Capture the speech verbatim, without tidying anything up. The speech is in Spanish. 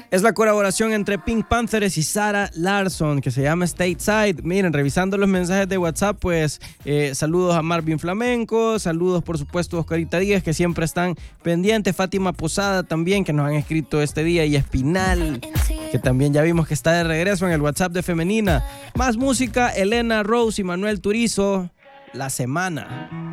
Es la colaboración entre Pink Panthers y Sarah Larsson, que se llama Stateside. Miren, revisando los mensajes de WhatsApp, pues eh, saludos a Marvin Flamenco, saludos por supuesto a Oscarita Díaz, que siempre están pendientes, Fátima Posada también, que nos han escrito este día, y Espinal, que también ya vimos que está de regreso en el WhatsApp de Femenina. Más música, Elena Rose y Manuel Turizo, La Semana.